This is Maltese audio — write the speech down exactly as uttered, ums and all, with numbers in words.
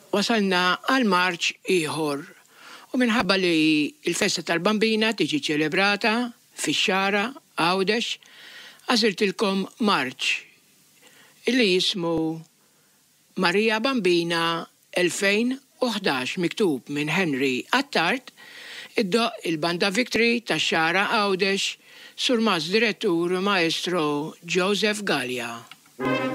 wasalna għal marċ ieħor. U minħabba li il-festa tal-bambina tiġi ċelebrata fix-xara Għawdex, għażiltilkom marċ illi jismu Marija Bambina elfejn u ħdax miktub minn Henry Attard, iddoq il-Banda Victory tax-xara Għawdex sur Mas Direttur Maestro Joseph Gallia.